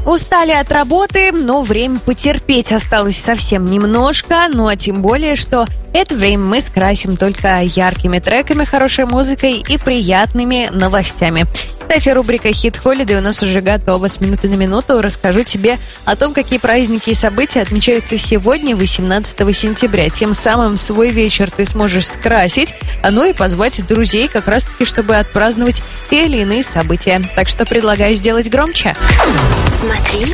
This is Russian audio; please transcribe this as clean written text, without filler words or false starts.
Устали от работы, но время потерпеть осталось совсем немножко. Ну а тем более, что это время мы скрасим только яркими треками, хорошей музыкой и приятными новостями. Кстати, рубрика «Хит Холидей» у нас уже готова. С минуты на минуту расскажу тебе о том, какие праздники и события отмечаются сегодня, 18 сентября. Тем самым свой вечер ты сможешь скрасить, ну и позвать друзей как раз-таки, чтобы отпраздновать те или иные события. Так что предлагаю сделать громче. Смотри,